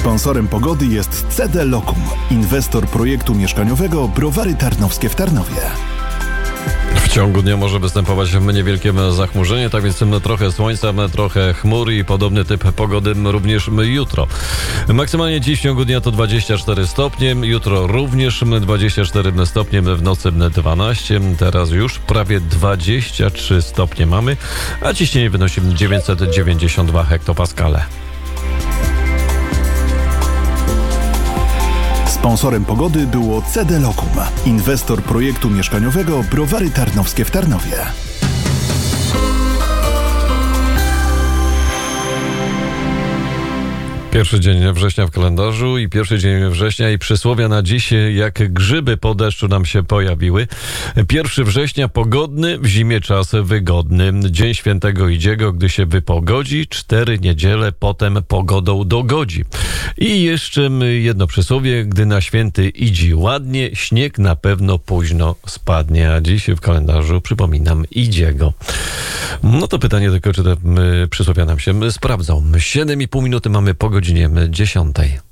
Sponsorem pogody jest CD Lokum, inwestor projektu mieszkaniowego Browary Tarnowskie w Tarnowie. W ciągu dnia może występować niewielkie zachmurzenie, tak więc trochę słońca, trochę chmur i podobny typ pogody również jutro. Maksymalnie dziś w ciągu dnia to 24 stopnie, jutro również 24 stopnie, w nocy 12, teraz już prawie 23 stopnie mamy, a ciśnienie wynosi 992 hektopaskale. Sponsorem pogody było CD Lokum, inwestor projektu mieszkaniowego Browary Tarnowskie w Tarnowie. Pierwszy dzień września w kalendarzu i pierwszy dzień września i przysłowia na dziś jak grzyby po deszczu nam się pojawiły. 1 września pogodny, w zimie czas wygodny. Dzień świętego Idziego, gdy się wypogodzi, 4 niedziele potem pogodą dogodzi. I jeszcze jedno przysłowie, gdy na święty idzi ładnie, śnieg na pewno późno spadnie. A dziś w kalendarzu, przypominam, Idziego. No to pytanie tylko, czy te przysłowia nam się sprawdzą. 7,5 minuty mamy po godzinie 10.